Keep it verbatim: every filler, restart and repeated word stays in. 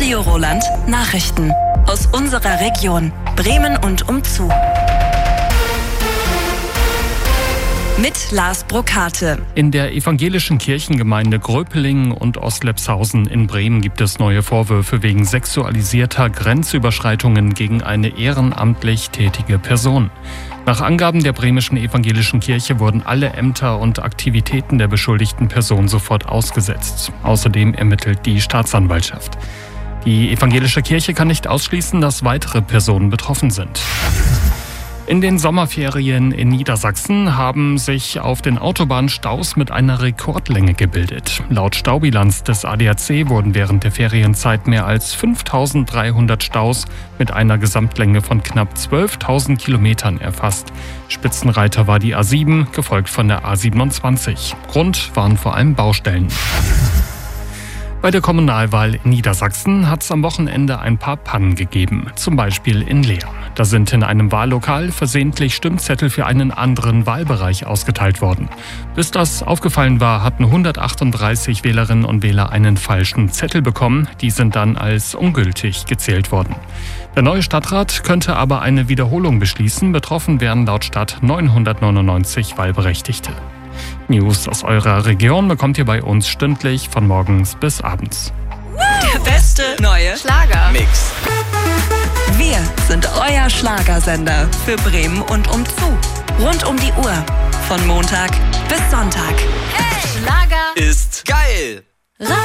Radio Roland Nachrichten aus unserer Region Bremen und umzu. Mit Lars Brokate. In der evangelischen Kirchengemeinde Gröpelingen und Ostlepshausen in Bremen gibt es neue Vorwürfe wegen sexualisierter Grenzüberschreitungen gegen eine ehrenamtlich tätige Person. Nach Angaben der bremischen evangelischen Kirche wurden alle Ämter und Aktivitäten der beschuldigten Person sofort ausgesetzt. Außerdem ermittelt die Staatsanwaltschaft. Die evangelische Kirche kann nicht ausschließen, dass weitere Personen betroffen sind. In den Sommerferien in Niedersachsen haben sich auf den Autobahnen Staus mit einer Rekordlänge gebildet. Laut Staubilanz des A D A C wurden während der Ferienzeit mehr als fünftausenddreihundert Staus mit einer Gesamtlänge von knapp zwölftausend Kilometern erfasst. Spitzenreiter war die A sieben, gefolgt von der A siebenundzwanzig. Grund waren vor allem Baustellen. Bei der Kommunalwahl in Niedersachsen hat es am Wochenende ein paar Pannen gegeben, zum Beispiel in Leer. Da sind in einem Wahllokal versehentlich Stimmzettel für einen anderen Wahlbereich ausgeteilt worden. Bis das aufgefallen war, hatten hundertachtunddreißig Wählerinnen und Wähler einen falschen Zettel bekommen. Die sind dann als ungültig gezählt worden. Der neue Stadtrat könnte aber eine Wiederholung beschließen. Betroffen wären laut Stadt neunhundertneunundneunzig Wahlberechtigte. News aus eurer Region bekommt ihr bei uns stündlich von morgens bis abends. Der beste neue Schlager-Mix. Wir sind euer Schlagersender für Bremen und umzu. Rund um die Uhr. Von Montag bis Sonntag. Hey, Schlager Ist geil!